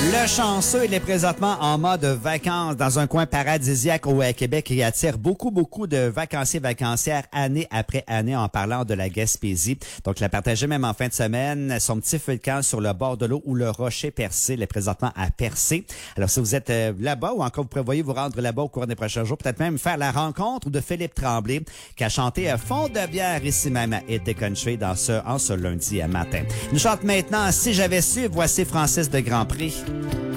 Le chanceux, il est présentement en mode vacances dans un coin paradisiaque au Québec qui attire beaucoup de vacanciers, vacancières année après année en parlant de la Gaspésie. Donc, il a partagé même en fin de semaine son petit feu de camp sur le bord de l'eau où le rocher percé, il est présentement à Percé. Alors, si vous êtes là-bas ou encore vous prévoyez vous rendre là-bas au cours des prochains jours, peut-être même faire la rencontre de Philippe Tremblay qui a chanté Fond de bière ici même à Hit Country en ce lundi matin. Nous chante maintenant Si j'avais su, voici Francis de Grandpré.